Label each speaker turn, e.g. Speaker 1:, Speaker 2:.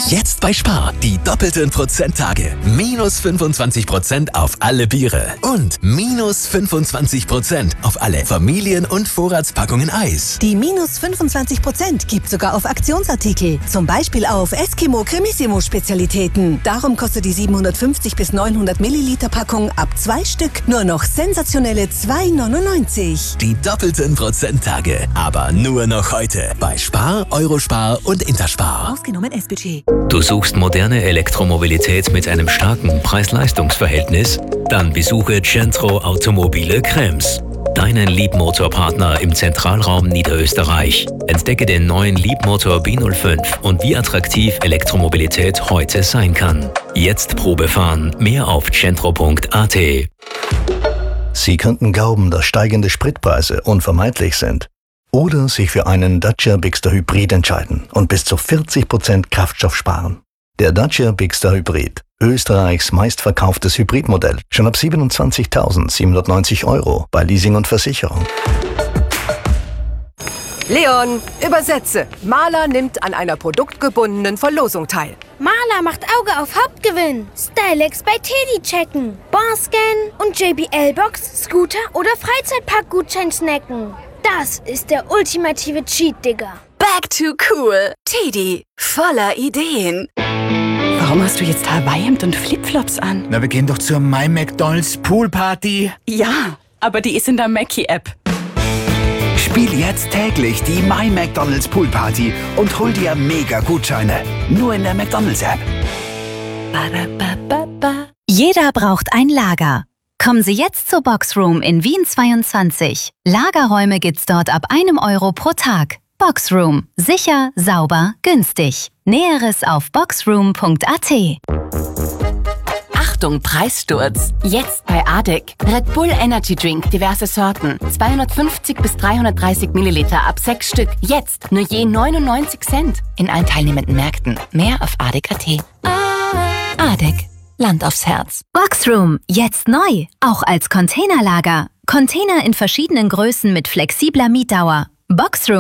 Speaker 1: Jetzt bei Spar die doppelten Prozenttage. Minus 25% auf alle Biere und minus 25% auf alle Familien- und Vorratspackungen Eis.
Speaker 2: Die minus 25% gibt sogar auf Aktionsartikel. Zum Beispiel auf Eskimo Cremissimo Spezialitäten. Darum kostet die 750 bis 900 Milliliter Packung ab 2 Stück nur noch sensationelle 2,99.
Speaker 1: Die doppelten Prozenttage. Aber nur noch heute bei Spar, Eurospar und Interspar.
Speaker 2: Ausgenommen S-Budget.
Speaker 3: Du suchst moderne Elektromobilität mit einem starken Preis-Leistungs-Verhältnis? Dann besuche Centro Automobile Krems, deinen Leapmotor-Partner im Zentralraum Niederösterreich. Entdecke den neuen Leapmotor B05 und wie attraktiv Elektromobilität heute sein kann. Jetzt Probe fahren, mehr auf centro.at.
Speaker 4: Sie könnten glauben, dass steigende Spritpreise unvermeidlich sind. Oder sich für einen Dacia Bigster Hybrid entscheiden und bis zu 40% Kraftstoff sparen. Der Dacia Bigster Hybrid, Österreichs meistverkauftes Hybridmodell, schon ab 27.790 € bei Leasing und Versicherung.
Speaker 5: Leon, übersetze. Maler nimmt an einer produktgebundenen Verlosung teil.
Speaker 6: Maler macht Auge auf Hauptgewinn. Stylex bei Teddy checken. Barscan und JBL-Box, Scooter oder Freizeitpark-Gutschein snacken. Das ist der ultimative Cheat, Digga.
Speaker 7: Back to cool. Teddy, voller Ideen.
Speaker 8: Warum hast du jetzt Hawaii-Hemd und Flipflops an?
Speaker 9: Na, wir gehen doch zur My McDonald's Poolparty.
Speaker 8: Ja, aber die ist in der Mackie-App.
Speaker 9: Spiel jetzt täglich die My McDonald's Poolparty und hol dir Mega-Gutscheine. Nur in der McDonald's-App.
Speaker 10: Jeder braucht ein Lager. Kommen Sie jetzt zur Boxroom in Wien 22. Lagerräume gibt's dort ab 1 € pro Tag. Boxroom. Sicher, sauber, günstig. Näheres auf boxroom.at.
Speaker 7: Achtung, Preissturz. Jetzt bei ADEC. Red Bull Energy Drink, diverse Sorten. 250 bis 330 Milliliter ab 6 Stück. Jetzt nur je 99 Cent. In allen teilnehmenden Märkten. Mehr auf ADEC.at. ADEC. Land aufs Herz.
Speaker 10: Boxroom. Jetzt neu. Auch als Containerlager. Container in verschiedenen Größen mit flexibler Mietdauer. Boxroom.